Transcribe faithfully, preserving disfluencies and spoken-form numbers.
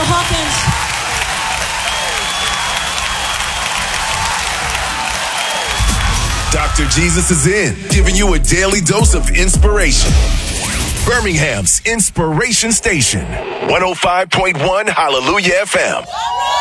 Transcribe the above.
Doctor Hawkins. Doctor Jesus is in, giving you a daily dose of inspiration. Birmingham's Inspiration Station, one oh five point one Hallelujah F M.